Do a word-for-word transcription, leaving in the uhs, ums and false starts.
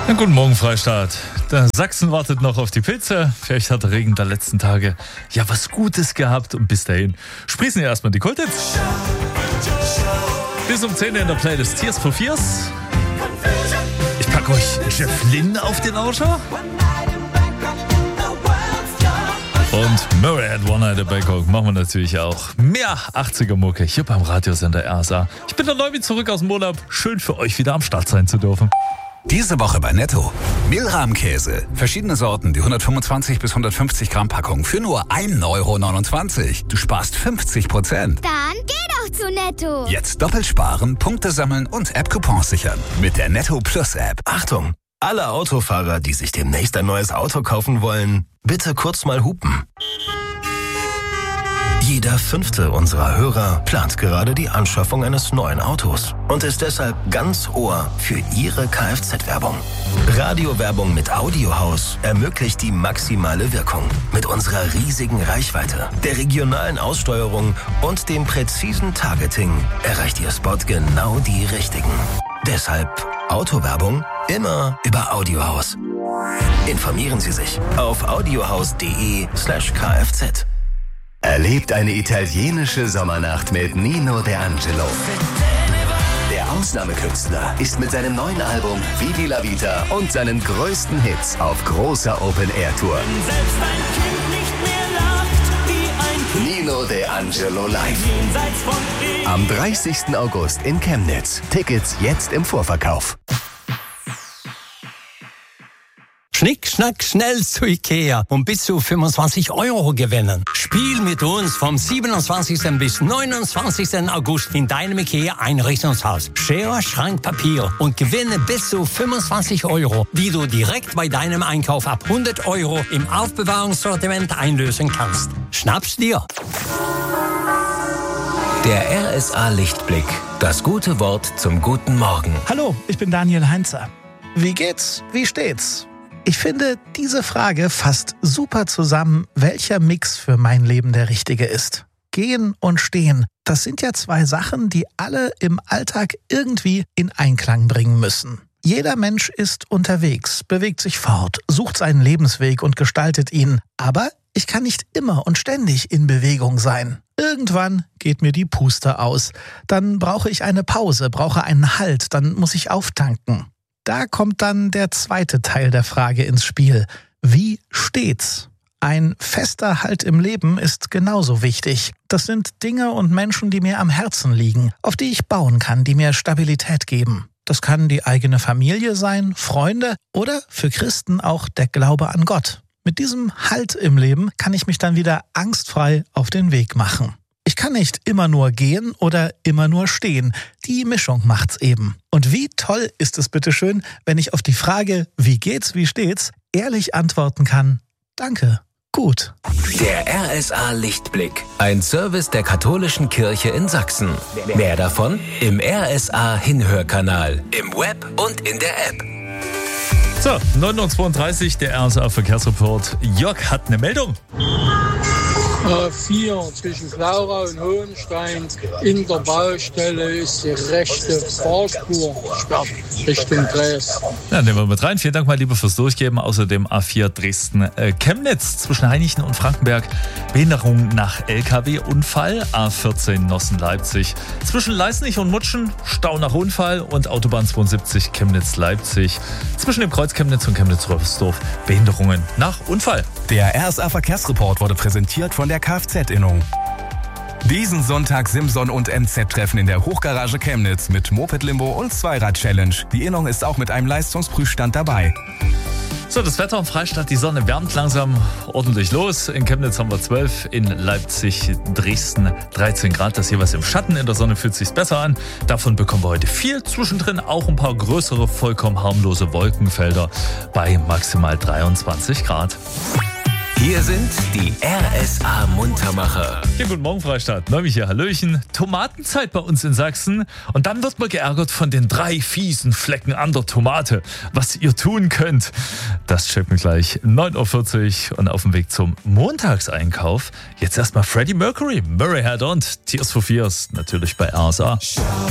Na, guten Morgen, Freistaat. Der Sachsen wartet noch auf die Pilze. Vielleicht hat der Regen der letzten Tage ja was Gutes gehabt. Und bis dahin sprießen ja erstmal die Kultipps. Bis um zehn in der Playlist Tears for Fears. Ich packe euch Jeff Lynne auf den Lauscher. Und Murray at One Night at Bangkok machen wir natürlich auch. Mehr achtziger-Mucke hier beim Radiosender R S A. Ich bin der Neubi zurück aus dem Urlaub. Schön für euch wieder am Start sein zu dürfen. Diese Woche bei Netto. Mehlrahmkäse. Verschiedene Sorten, die hundertfünfundzwanzig bis hundertfünfzig Gramm Packung für nur ein Euro neunundzwanzig. Du sparst fünfzig Prozent. Dann geh doch zu Netto. Jetzt doppelt sparen, Punkte sammeln und App-Coupons sichern. Mit der Netto Plus App. Achtung! Alle Autofahrer, die sich demnächst ein neues Auto kaufen wollen, bitte kurz mal hupen. Jeder fünfte unserer Hörer plant gerade die Anschaffung eines neuen Autos und ist deshalb ganz Ohr für Ihre Kfz-Werbung. Radiowerbung mit Audiohaus ermöglicht die maximale Wirkung. Mit unserer riesigen Reichweite, der regionalen Aussteuerung und dem präzisen Targeting erreicht Ihr Spot genau die Richtigen. Deshalb Autowerbung immer über Audiohaus. Informieren Sie sich auf audiohaus.de slash kfz. Erlebt eine italienische Sommernacht mit Nino De Angelo. Der Ausnahmekünstler ist mit seinem neuen Album Vivi la Vita und seinen größten Hits auf großer Open-Air-Tour. Nino De Angelo live. Am dreißigsten August in Chemnitz. Tickets jetzt im Vorverkauf. Schnick, schnack, schnell zu Ikea und bis zu fünfundzwanzig Euro gewinnen. Spiel mit uns vom siebenundzwanzigsten bis neunundzwanzigsten August in deinem Ikea-Einrichtungshaus. Schere, Schrank, Papier und gewinne bis zu fünfundzwanzig Euro, die du direkt bei deinem Einkauf ab hundert Euro im Aufbewahrungssortiment einlösen kannst. Schnapp's dir! Der R S A-Lichtblick. Das gute Wort zum guten Morgen. Hallo, ich bin Daniel Heinzer. Wie geht's? Wie steht's? Ich finde, diese Frage fasst super zusammen, welcher Mix für mein Leben der richtige ist. Gehen und stehen, das sind ja zwei Sachen, die alle im Alltag irgendwie in Einklang bringen müssen. Jeder Mensch ist unterwegs, bewegt sich fort, sucht seinen Lebensweg und gestaltet ihn. Aber ich kann nicht immer und ständig in Bewegung sein. Irgendwann geht mir die Puste aus. Dann brauche ich eine Pause, brauche einen Halt, dann muss ich auftanken. Da kommt dann der zweite Teil der Frage ins Spiel. Wie steht's? Ein fester Halt im Leben ist genauso wichtig. Das sind Dinge und Menschen, die mir am Herzen liegen, auf die ich bauen kann, die mir Stabilität geben. Das kann die eigene Familie sein, Freunde oder für Christen auch der Glaube an Gott. Mit diesem Halt im Leben kann ich mich dann wieder angstfrei auf den Weg machen. Ich kann nicht immer nur gehen oder immer nur stehen. Die Mischung macht's eben. Und wie toll ist es bitteschön, wenn ich auf die Frage, wie geht's, wie steht's, ehrlich antworten kann, danke, gut. Der R S A-Lichtblick. Ein Service der katholischen Kirche in Sachsen. Mehr davon im R S A-Hinhörkanal, im Web und in der App. So, neun Uhr zweiunddreißig, der R S A-Verkehrsreport. Jörg hat eine Meldung. A vier zwischen Klaura und Hohenstein in der Baustelle ist die rechte Fahrspur gesperrt Richtung Dresden. Ja, nehmen wir mit rein. Vielen Dank mal lieber fürs Durchgeben. Außerdem A vier Dresden-Chemnitz zwischen Heinichen und Frankenberg. Behinderung nach L K W-Unfall. A vierzehn Nossen-Leipzig. Zwischen Leißnich und Mutschen Stau nach Unfall und Autobahn zweiundsiebzig Chemnitz-Leipzig. Zwischen dem Kreuz Chemnitz und Chemnitz-Röversdorf Behinderungen nach Unfall. Der R S A-Verkehrsreport wurde präsentiert von der Kfz-Innung. Diesen Sonntag Simson und M Z-Treffen in der Hochgarage Chemnitz mit Moped-Limbo und Zweirad-Challenge. Die Innung ist auch mit einem Leistungsprüfstand dabei. So, das Wetter im Freistaat, die Sonne wärmt langsam ordentlich los. In Chemnitz haben wir zwölf, in Leipzig, Dresden dreizehn Grad. Das jeweils im Schatten, in der Sonne fühlt es sich besser an. Davon bekommen wir heute viel. Zwischendrin auch ein paar größere, vollkommen harmlose Wolkenfelder bei maximal dreiundzwanzig Grad. Hier sind die R S A-Muntermacher. Ja, guten Morgen, Freistaat. Neulich hier, Hallöchen. Tomatenzeit bei uns in Sachsen. Und dann wird man geärgert von den drei fiesen Flecken an der Tomate. Was ihr tun könnt, das checken wir gleich. neun Uhr vierzig und auf dem Weg zum Montagseinkauf. Jetzt erstmal Freddie Mercury, Murray Head und Tears for Fears. Natürlich bei R S A.